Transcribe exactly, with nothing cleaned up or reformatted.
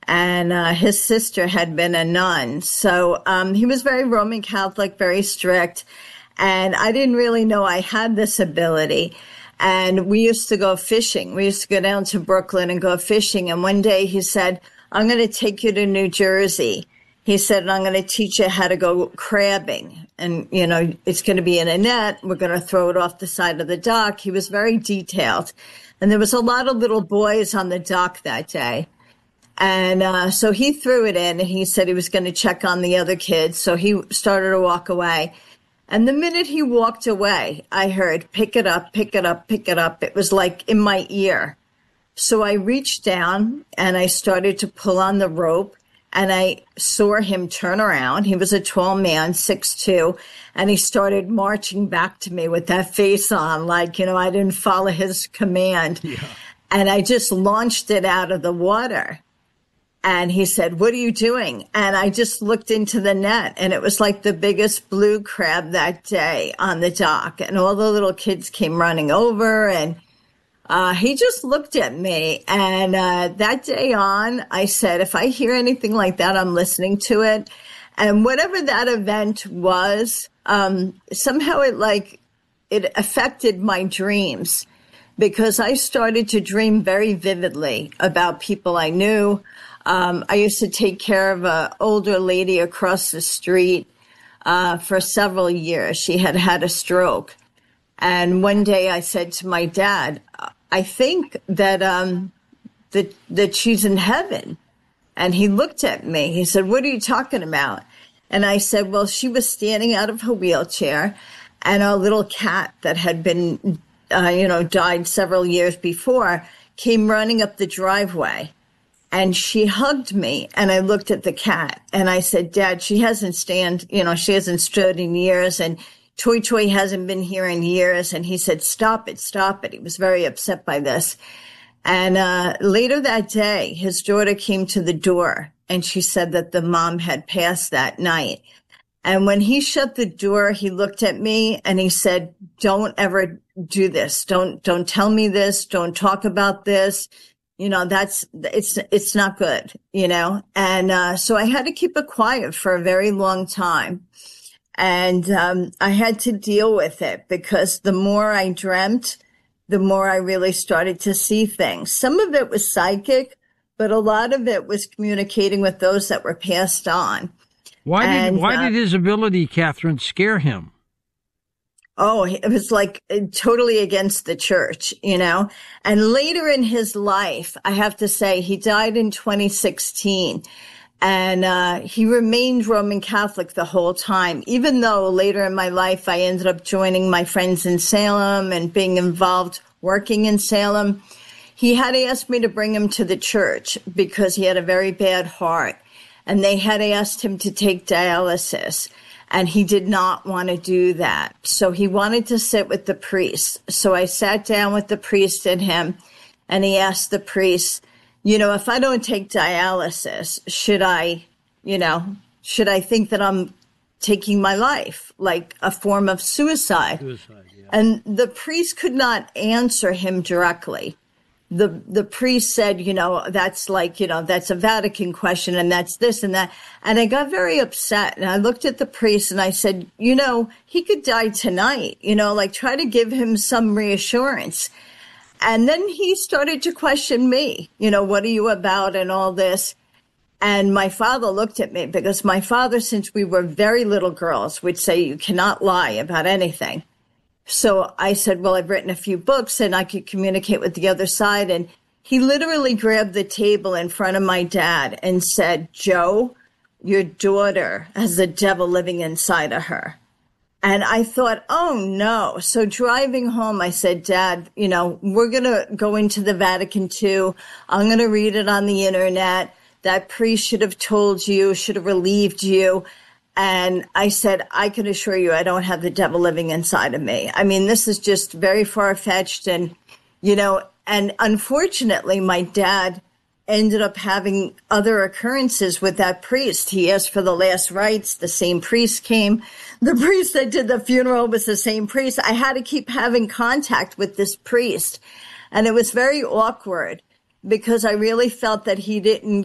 and uh, his sister had been a nun. So um, he was very Roman Catholic, very strict, and I didn't really know I had this ability. And we used to go fishing. We used to go down to Brooklyn and go fishing. And one day he said, I'm going to take you to New Jersey. He said, and I'm going to teach you how to go crabbing. And, you know, it's going to be in a net. We're going to throw it off the side of the dock. He was very detailed. And there was a lot of little boys on the dock that day. And uh, so he threw it in, and he said he was going to check on the other kids. So he started to walk away. And the minute he walked away, I heard, pick it up, pick it up, pick it up. It was like in my ear. So I reached down and I started to pull on the rope, and I saw him turn around. He was a tall man, six two, and he started marching back to me with that face on, like, you know, I didn't follow his command. Yeah. And I just launched it out of the water. And he said, what are you doing? And I just looked into the net, and it was like the biggest blue crab that day on the dock. And all the little kids came running over, and uh, he just looked at me. And uh, that day on, I said, if I hear anything like that, I'm listening to it. And whatever that event was, um, somehow it like, it affected my dreams, because I started to dream very vividly about people I knew. Um, I used to take care of an older lady across the street uh, for several years. She had had a stroke. And one day I said to my dad, I think that, um, that, that she's in heaven. And he looked at me. He said, what are you talking about? And I said, well, she was standing out of her wheelchair, and our little cat that had been, uh, you know, died several years before came running up the driveway. And she hugged me, and I looked at the cat, and I said, Dad, she hasn't stand, you know, she hasn't stood in years, and Toy Toy hasn't been here in years. And he said, stop it, stop it. He was very upset by this. And uh, later that day, his daughter came to the door, and she said that the mom had passed that night. And when he shut the door, he looked at me and he said, don't ever do this. Don't, don't tell me this. Don't talk about this. You know, that's, it's, it's not good, you know? And, uh, so I had to keep it quiet for a very long time. And, um, I had to deal with it, because the more I dreamt, the more I really started to see things. Some of it was psychic, but a lot of it was communicating with those that were passed on. Why did, and, why uh, did his ability, Catherine, scare him? Oh, it was like totally against the church, you know. And later in his life, I have to say, he died in twenty sixteen. And uh he remained Roman Catholic the whole time, even though later in my life, I ended up joining my friends in Salem and being involved working in Salem. He had asked me to bring him to the church because he had a very bad heart. And they had asked him to take dialysis. And he did not want to do that. So he wanted to sit with the priest. So I sat down with the priest and him, and he asked the priest, you know, if I don't take dialysis, should I, you know, should I think that I'm taking my life, like a form of suicide? Suicide, yeah. And the priest could not answer him directly. The the priest said, you know, that's like, you know, that's a Vatican question, and that's this and that. And I got very upset, and I looked at the priest and I said, you know, he could die tonight, you know, like try to give him some reassurance. And then he started to question me, you know, what are you about and all this. And my father looked at me, because my father, since we were very little girls, would say you cannot lie about anything. So I said, well, I've written a few books and I could communicate with the other side. And he literally grabbed the table in front of my dad and said, Joe, your daughter has the devil living inside of her. And I thought, oh, no. So driving home, I said, Dad, you know, we're going to go into the Vatican too. I'm going to read it on the internet. That priest should have told you, should have relieved you. And I said, I can assure you I don't have the devil living inside of me. I mean, this is just very far-fetched. And, you know, and unfortunately, my dad ended up having other occurrences with that priest. He asked for the last rites. The same priest came. The priest that did the funeral was the same priest. I had to keep having contact with this priest. And it was very awkward, because I really felt that he didn't